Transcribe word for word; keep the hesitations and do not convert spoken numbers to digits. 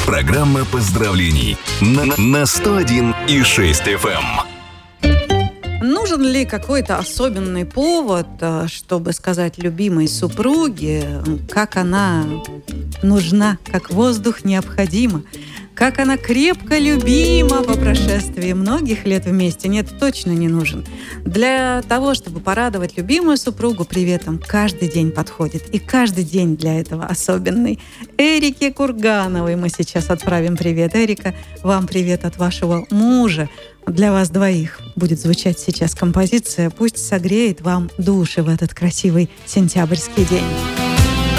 Программа поздравлений на, на сто один и шесть эф эм. Нужен ли какой-то особенный повод, чтобы сказать любимой супруге, как она нужна, как воздух необходима, как она крепко любима по прошествии многих лет вместе? Нет, точно не нужен. Для того, чтобы порадовать любимую супругу приветом, каждый день подходит. И каждый день для этого особенный. Эрике Кургановой мы сейчас отправим привет. Эрика, вам привет от вашего мужа. Для вас двоих будет звучать сейчас композиция «Пусть согреет вам души в этот красивый сентябрьский день».